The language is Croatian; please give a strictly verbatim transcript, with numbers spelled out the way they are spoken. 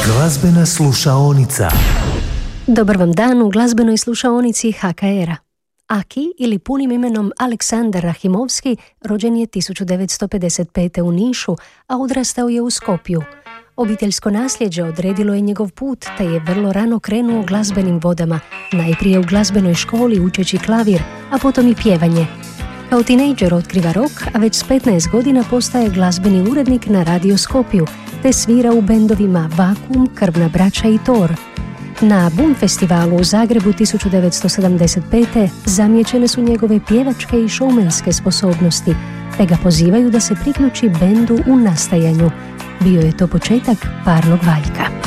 Glazbena slušaonica. Dobar vam dan u glazbenoj slušaonici ha ka era. Aki, ili punim imenom Aleksandar Rahimovski, rođen je tisuću devetsto pedeset pete. u Nišu, a odrastao je u Skopju. Obiteljsko nasljeđe odredilo je njegov put, te je vrlo rano krenuo glazbenim vodama, najprije u glazbenoj školi učeći klavir, a potom i pjevanje. Kao tinejdžer otkriva rock, a već s petnaest godina postaje glazbeni urednik na Radio Skopju, te svira u bendovima Vakuum, Krvna braća i Tor. Na Boom festivalu u Zagrebu tisuću devetsto sedamdeset pete. zamijećene su njegove pjevačke i šoumenske sposobnosti, te ga pozivaju da se priključi bendu u nastajanju. Bio je to početak parnog valjka.